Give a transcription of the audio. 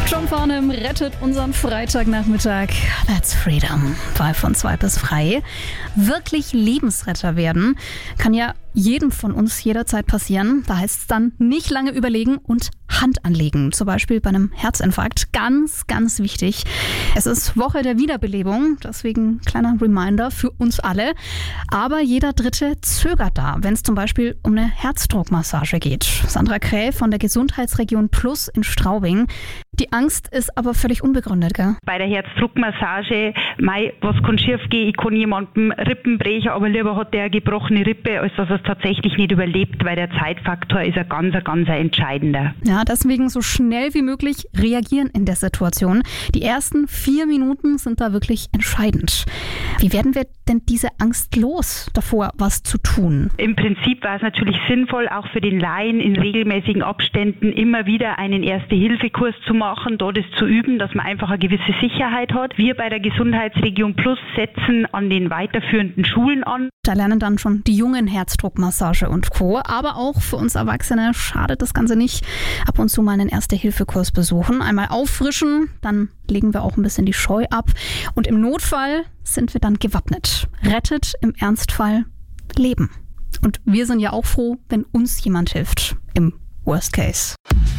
John Farnham rettet unseren Freitagnachmittag. That's freedom. Bei von 2 bis frei. Wirklich Lebensretter werden kann ja jedem von uns jederzeit passieren. Da heißt es dann nicht lange überlegen und Hand anlegen. Zum Beispiel bei einem Herzinfarkt. Ganz, ganz wichtig. Es ist Woche der Wiederbelebung. Deswegen kleiner Reminder für uns alle. Aber jeder Dritte zögert da, wenn es zum Beispiel um eine Herzdruckmassage geht. Sandra Kräh von der Gesundheitsregion Plus in Straubing. Die Angst ist aber völlig unbegründet, gell? Bei der Herzdruckmassage, was kann schief gehen? Ich kann jemandem Rippen brechen, aber lieber hat der eine gebrochene Rippe, als dass er es tatsächlich nicht überlebt, weil der Zeitfaktor ist ein ganz entscheidender. Ja, deswegen so schnell wie möglich reagieren in der Situation. Die ersten 4 Minuten sind da wirklich entscheidend. Wie werden wir denn diese Angst los, davor was zu tun? Im Prinzip war es natürlich sinnvoll, auch für den Laien in regelmäßigen Abständen immer wieder einen Erste-Hilfe-Kurs zu machen, dort es zu üben, dass man einfach eine gewisse Sicherheit hat. Wir bei der Gesundheitsregion Plus setzen an den weiterführenden Schulen an. Da lernen dann schon die Jungen Herzdruckmassage und Co. Aber auch für uns Erwachsene schadet das Ganze nicht. Ab und zu mal einen Erste-Hilfe-Kurs besuchen, einmal auffrischen, dann legen wir auch ein bisschen die Scheu ab. Und im Notfall sind wir dann gewappnet. Rettet im Ernstfall Leben. Und wir sind ja auch froh, wenn uns jemand hilft. Im Worst Case.